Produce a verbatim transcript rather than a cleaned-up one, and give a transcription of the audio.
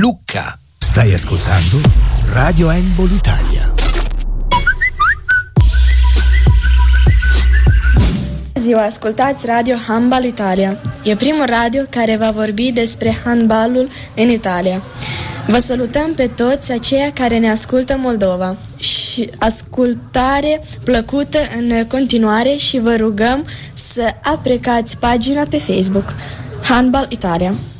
Lucca. Stai ascoltando Radio Handball Italia. Ziua, ascultați Radio Handball Italia. E primul radio care va vorbi despre handbalul în Italia. Vă salutăm pe toți aceia care ne ascultă Moldova și ascultare plăcută în continuare și vă rugăm să aprecați pagina pe Facebook Handball Italia.